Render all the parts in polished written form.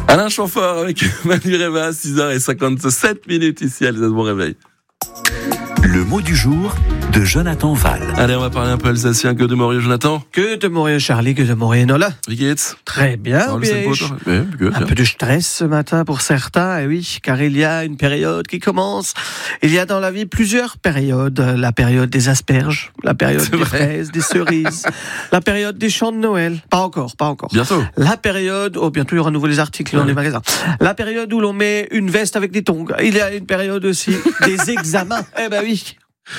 Alain Chamfort avec Manu Reva, 6h57 ici à Alsace. Bon réveil. Le mot du jour de Jonathan Val. Allez, on va parler un peu alsacien. Que de Morio, Jonathan? Que de Morio, Charlie, que de Morio, Nola. Wie geht's? Très bien, un peu de stress ce matin pour certains, et oui, car il y a une période qui commence. Il y a dans la vie plusieurs périodes. La période des asperges, la période des fraises, des cerises, la période des chants de Noël. Pas encore. Bientôt. La période, bientôt il y aura nouveau les articles dans les magasins. La période où l'on met une veste avec des tongs. Il y a une période aussi des examens. Eh ben oui.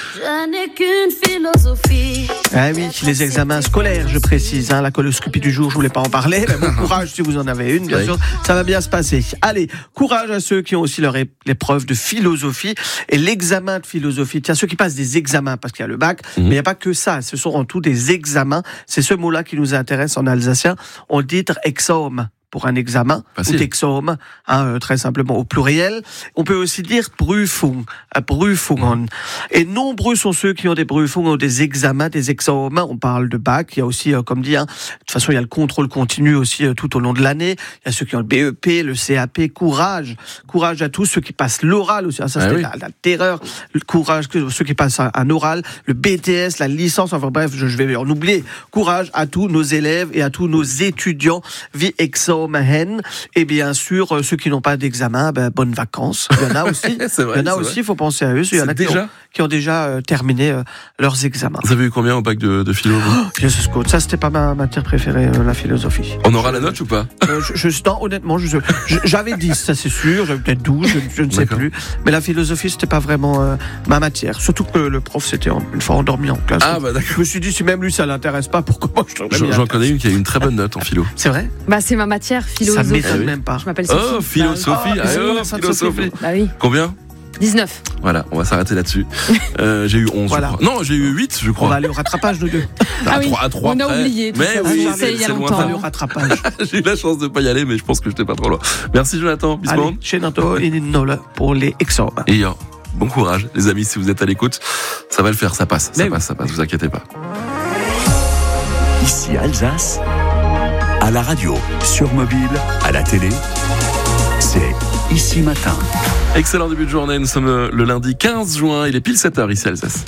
Je n'ai qu'une philosophie. Ah oui, les examens scolaires, je précise. La coloscopie du jour, je voulais pas en parler. Mais bon courage si vous en avez une, bien sûr, ça va bien se passer. Allez, courage à ceux qui ont aussi leur épreuve de philosophie et l'examen de philosophie. Tiens, ceux qui passent des examens, parce qu'il y a le bac, mais il n'y a pas que ça. Ce sont en tout des examens. C'est ce mot-là qui nous intéresse en alsacien. On dit examen pour un examen, ou examen, très simplement au pluriel. On peut aussi dire Prüfung, Prüfungen. Et nombreux sont ceux qui ont des Prüfungen ou des examens, des examens. On parle de bac. Il y a aussi, comme dit, de toute façon, il y a le contrôle continu aussi tout au long de l'année. Il y a ceux qui ont le BEP, le CAP. Courage à tous ceux qui passent l'oral aussi. Ça, c'était la terreur. Le courage ceux qui passent un oral, le BTS, la licence. Enfin bref, je vais en oublier. Courage à tous nos élèves et à tous nos étudiants. Vie examen. Et bien sûr, ceux qui n'ont pas d'examen, bonnes vacances. Il y en a aussi. Il faut penser à eux. Il y en a qui ont déjà terminé leurs examens. Vous avez eu combien au bac de philo? Ça, c'était pas ma matière préférée, la philosophie. On aura la note ou pas? Non, honnêtement, j'avais 10, ça c'est sûr. J'avais peut-être 12, je ne sais plus. Mais la philosophie, c'était pas vraiment ma matière. Surtout que le prof s'était une fois endormi en classe. Ah, bah d'accord. Je me suis dit, si même lui, ça l'intéresse pas, pourquoi moi je J'en connais une qui a eu une très bonne note en philo. C'est vrai? C'est ma matière, philosophie. Ça m'étonne même pas. Je m'appelle Sophie. Philosophie. Philosophie. Bah oui. Combien? 19. Voilà, on va s'arrêter là-dessus. J'ai eu 11, voilà. je crois. Non, j'ai eu 8, je crois. On va aller au rattrapage, nous deux. À 3 on a oublié tout mais ça. Oui, c'est il y a longtemps. On va aller au rattrapage. J'ai eu la chance de ne pas y aller, mais je pense que je n'étais pas trop loin. Merci, Jonathan. Allez, chez Nanto et Nola pour les examens. Et bon courage, les amis, si vous êtes à l'écoute. Ça va le faire, ça passe, vous inquiétez pas. Ici Alsace, à la radio, sur mobile, à la télé, c'est Ici Matin. Excellent début de journée, nous sommes le lundi 15 juin, il est pile 7h ici à Alsace.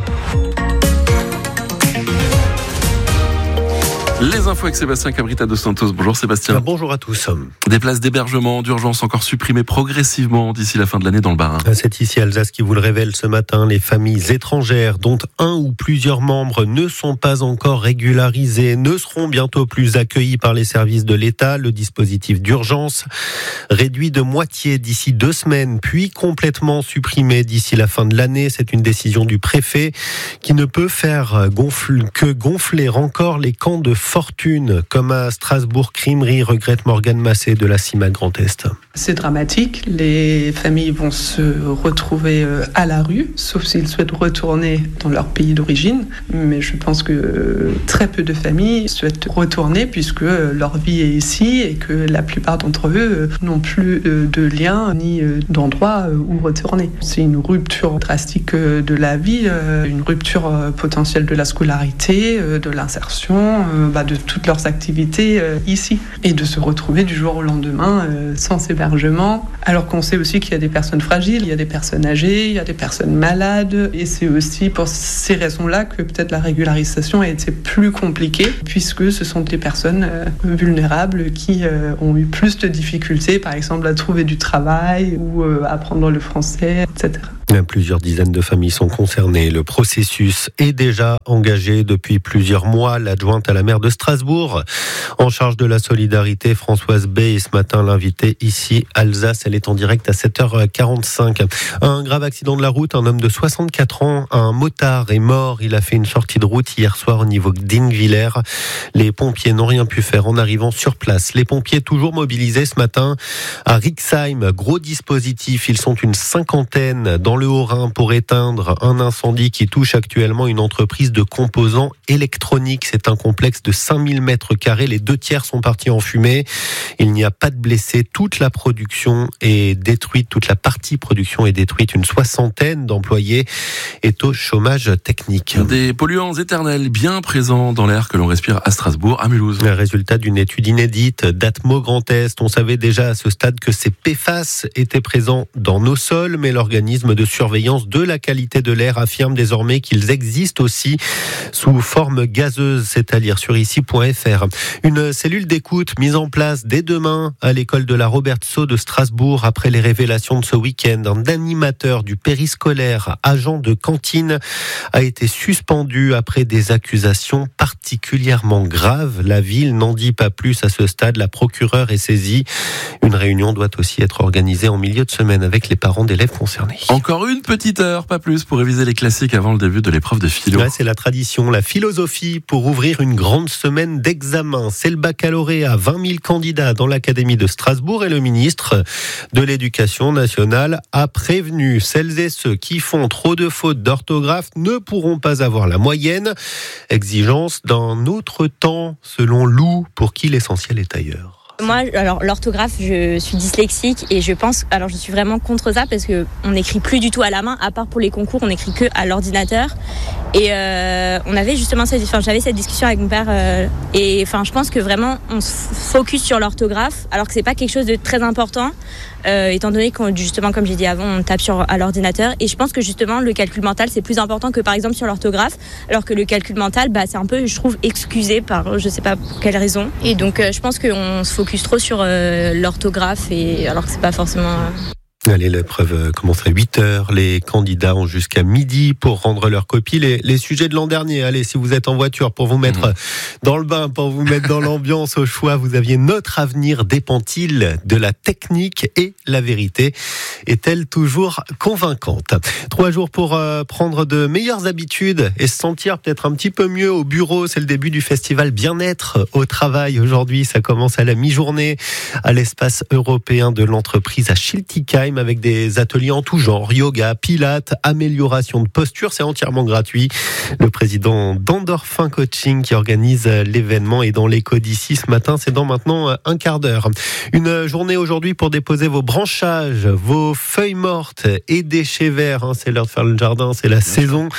Les infos avec Sébastien Cabrita dos Santos. Bonjour Sébastien. Bonjour à tous. Des places d'hébergement d'urgence encore supprimées progressivement d'ici la fin de l'année dans le Bas-Rhin. C'est ici Alsace qui vous le révèle ce matin. Les familles étrangères dont un ou plusieurs membres ne sont pas encore régularisés ne seront bientôt plus accueillis par les services de l'État. Le dispositif d'urgence réduit de moitié d'ici 2 semaines, puis complètement supprimé d'ici la fin de l'année. C'est une décision du préfet qui ne peut faire que gonfler encore les camps de fortune, comme à Strasbourg-Crimery, regrette Morgane Massé de la CIMAC Grand Est. C'est dramatique, les familles vont se retrouver à la rue, sauf s'ils souhaitent retourner dans leur pays d'origine. Mais je pense que très peu de familles souhaitent retourner puisque leur vie est ici et que la plupart d'entre eux n'ont plus de lien ni d'endroit où retourner. C'est une rupture drastique de la vie, une rupture potentielle de la scolarité, de l'insertion, de toutes leurs activités ici. Et de se retrouver du jour au lendemain sans hébergement, alors qu'on sait aussi qu'il y a des personnes fragiles, il y a des personnes âgées, il y a des personnes malades. Et c'est aussi pour ces raisons-là que peut-être la régularisation a été plus compliquée, puisque ce sont des personnes vulnérables qui ont eu plus de difficultés, par exemple à trouver du travail ou à apprendre le français, etc. Plusieurs dizaines de familles sont concernées. Le processus est déjà engagé depuis plusieurs mois. L'adjointe à la maire de Strasbourg, en charge de la solidarité, Françoise Bay, est ce matin l'invitée ici, Alsace. Elle est en direct à 7h45. Un grave accident de la route. Un homme de 64 ans, un motard, est mort. Il a fait une sortie de route hier soir au niveau d'Ingviller. Les pompiers n'ont rien pu faire en arrivant sur place. Les pompiers toujours mobilisés ce matin à Rixheim. Gros dispositif. Ils sont une 50aine dans le Haut-Rhin pour éteindre un incendie qui touche actuellement une entreprise de composants électroniques. C'est un complexe de 5000 mètres carrés. Les 2 tiers sont partis en fumée. Il n'y a pas de blessés. Toute la production est détruite. Toute la partie production est détruite. Une 60aine d'employés est au chômage technique. Des polluants éternels bien présents dans l'air que l'on respire à Strasbourg, à Mulhouse. Le résultat d'une étude inédite d'Atmo Grand Est. On savait déjà à ce stade que ces PFAS étaient présents dans nos sols, mais l'organisme de surveillance de la qualité de l'air affirme désormais qu'ils existent aussi sous forme gazeuse. C'est à lire sur ici.fr. Une cellule d'écoute mise en place dès demain à l'école de la Robertsau de Strasbourg après les révélations de ce week-end. Un animateur du périscolaire, agent de cantine, a été suspendu après des accusations particulièrement graves. La ville n'en dit pas plus à ce stade. La procureure est saisie. Une réunion doit aussi être organisée en milieu de semaine avec les parents d'élèves concernés. Encore une petite heure, pas plus, pour réviser les classiques avant le début de l'épreuve de philo. Ouais, c'est la tradition, la philosophie pour ouvrir une grande semaine d'examen. C'est le baccalauréat, 20 000 candidats dans l'Académie de Strasbourg et le ministre de l'Éducation nationale a prévenu celles et ceux qui font trop de fautes d'orthographe ne pourront pas avoir la moyenne. Exigence d'un autre temps, selon Lou, pour qui l'essentiel est ailleurs. Moi, alors l'orthographe, je suis dyslexique et je suis vraiment contre ça parce que on n'écrit plus du tout à la main, à part pour les concours, on n'écrit que à l'ordinateur. Et on avait justement j'avais cette discussion avec mon père et je pense que vraiment on se focus sur l'orthographe alors que c'est pas quelque chose de très important. Étant donné que justement, comme j'ai dit avant, on tape à l'ordinateur et je pense que justement le calcul mental c'est plus important que par exemple sur l'orthographe, alors que le calcul mental c'est un peu, je trouve, excusé par je sais pas pour quelle raison, et donc je pense qu'on se focus trop sur l'orthographe et alors que c'est pas forcément... Allez, l'épreuve commence à 8h. Les candidats ont jusqu'à midi pour rendre leur copie. Les sujets de l'an dernier, allez, si vous êtes en voiture, pour vous mettre dans le bain, pour vous mettre dans l'ambiance, au choix, vous aviez Notre avenir dépend-il de la technique et la vérité est-elle toujours convaincante? 3 jours pour prendre de meilleures habitudes et se sentir peut-être un petit peu mieux au bureau. C'est le début du festival Bien-être au travail. Aujourd'hui, ça commence à la mi-journée à l'espace européen de l'entreprise à Schiltigheim, avec des ateliers en tout genre, yoga, pilates, amélioration de posture, c'est entièrement gratuit. Le président d'Endorphin Coaching qui organise l'événement est dans l'écho d'ici ce matin, c'est dans maintenant un quart d'heure. Une journée aujourd'hui pour déposer vos branchages, vos feuilles mortes et déchets verts, c'est l'heure de faire le jardin, c'est la saison.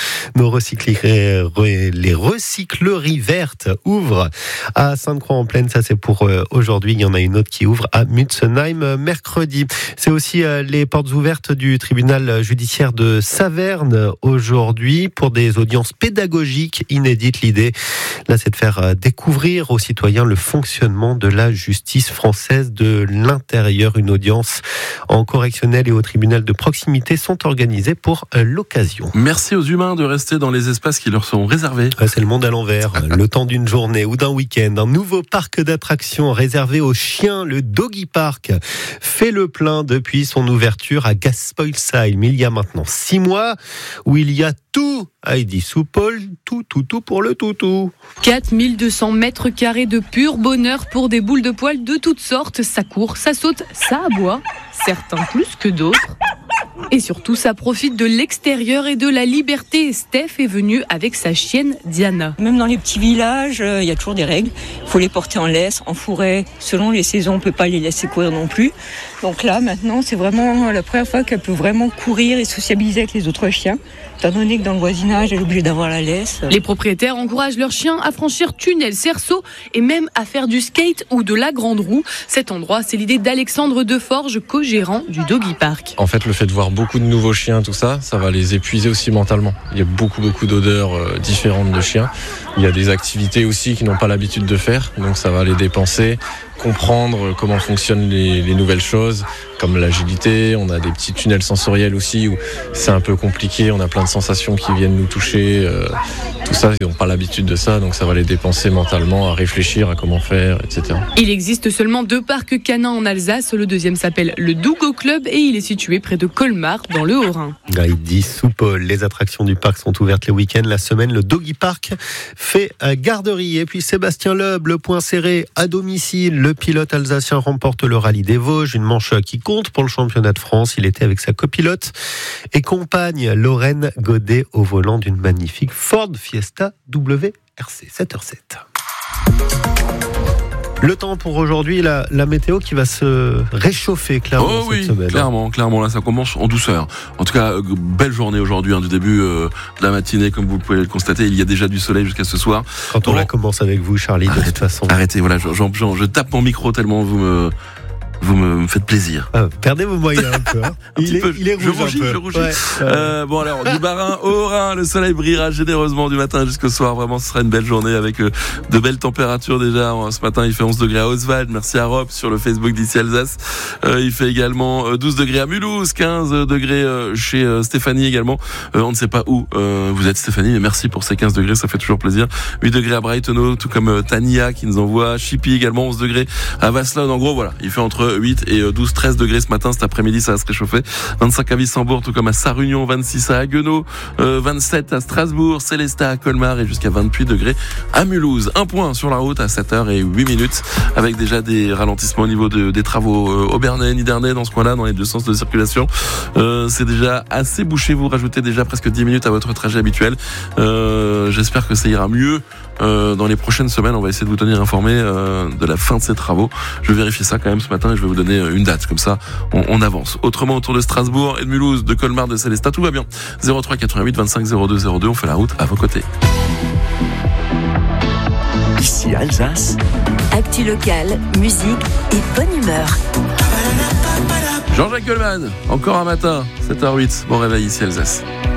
Les recycleries vertes ouvrent à Sainte-Croix-en-Plaine, ça c'est pour aujourd'hui. Il y en a une autre qui ouvre à Mutzenheim mercredi. C'est aussi les portes ouvertes du tribunal judiciaire de Saverne aujourd'hui pour des audiences pédagogiques inédites. L'idée, là, c'est de faire découvrir aux citoyens le fonctionnement de la justice française de l'intérieur. Une audience en correctionnel et au tribunal de proximité sont organisées pour l'occasion. Merci aux humains de rester dans les espaces qui leur sont réservés. C'est le monde à l'envers. Le temps d'une journée ou d'un week-end, un nouveau parc d'attractions réservé aux chiens, le Doggy Park, fait le plein depuis son ouverture à Gaspoilsheim il y a maintenant 6 mois, où il y a tout. Heidi Soupol, tout pour le toutou. 4200 mètres carrés de pur bonheur pour des boules de poils de toutes sortes. Ça court, ça saute, ça aboie. Certains plus que d'autres. Et surtout, ça profite de l'extérieur et de la liberté. Steph est venue avec sa chienne Diana. Même dans les petits villages, il y a toujours des règles. Il faut les porter en laisse, en fourré. Selon les saisons, on ne peut pas les laisser courir non plus. Donc là, maintenant, c'est vraiment la première fois qu'elle peut vraiment courir et sociabiliser avec les autres chiens. Étant donné que dans le voisinage, elle est obligée d'avoir la laisse. Les propriétaires encouragent leurs chiens à franchir tunnels, cerceaux et même à faire du skate ou de la grande roue. Cet endroit, c'est l'idée d'Alexandre Deforge, co-gérant du Doggy Park. En fait, le fait de voir beaucoup de nouveaux chiens, tout ça, ça va les épuiser aussi mentalement. Il y a beaucoup d'odeurs différentes de chiens. Il y a des activités aussi qu'ils n'ont pas l'habitude de faire, donc ça va les dépenser. Comprendre comment fonctionnent les nouvelles choses, comme l'agilité. On a des petits tunnels sensoriels aussi où c'est un peu compliqué, on a plein de sensations qui viennent nous toucher, tout ça, ils n'ont pas l'habitude de ça, donc ça va les dépenser mentalement à réfléchir à comment faire, etc. Il existe seulement 2 parcs canins en Alsace, le deuxième s'appelle le Dougo Club et il est situé près de Colmar dans le Haut-Rhin. Heidi Soupol, les attractions du parc sont ouvertes les week-ends, la semaine le Doggy Park fait garderie. Et puis Sébastien Loeb, le point serré à domicile, le pilote alsacien remporte le rallye des Vosges, une manche qui compte pour le championnat de France. Il était avec sa copilote et compagne Lorraine Godet au volant d'une magnifique Ford Fiesta WRC 7h07. Le temps pour aujourd'hui, la météo qui va se réchauffer clairement cette semaine. Clairement, là ça commence en douceur. En tout cas, belle journée aujourd'hui, du début de la matinée, comme vous pouvez le constater. Il y a déjà du soleil jusqu'à ce soir. Quand on la commence avec vous, Charlie, de toute façon. Arrêtez, voilà, je tape mon micro tellement vous me faites plaisir. Perdez vos moyens un peu. Hein. Il est rouge. Je rougis. Bon alors, du Bas-Rhin au Rhin, le soleil brillera généreusement du matin jusqu'au soir. Vraiment, ce sera une belle journée avec de belles températures déjà. Ce matin, il fait 11 degrés à Oswald. Merci à Rob sur le Facebook d'ici Alsace. Il fait également 12 degrés à Mulhouse, 15 degrés chez Stéphanie également. On ne sait pas où vous êtes, Stéphanie, mais merci pour ces 15 degrés, ça fait toujours plaisir. 8 degrés à Brightonau, tout comme Tania qui nous envoie. Chippy également, 11 degrés à Vaslon. En gros, voilà, il fait entre 8 et 12-13 degrés ce matin. Cet après-midi, ça va se réchauffer. 25 à Wissembourg, tout comme à Sarre-Union, 26 à Haguenau, 27 à Strasbourg, Célestat à Colmar et jusqu'à 28 degrés à Mulhouse. Un point sur la route à 7h08 avec déjà des ralentissements au niveau des travaux Aubernais, Nidernais dans ce coin-là, dans les deux sens de circulation. C'est déjà assez bouché. Vous rajoutez déjà presque 10 minutes à votre trajet habituel. J'espère que ça ira mieux. Dans les prochaines semaines, on va essayer de vous tenir informé de la fin de ces travaux. Je vais vérifier ça quand même ce matin et je vais vous donner une date, comme ça on avance. Autrement, autour de Strasbourg et de Mulhouse, de Colmar, de Célestat, tout va bien. 03 88 25 02 02, on fait la route à vos côtés. Ici Alsace. Actu locale, musique et bonne humeur. Jean-Jacques Goldman, encore un matin, 7h08, bon réveil ici Alsace.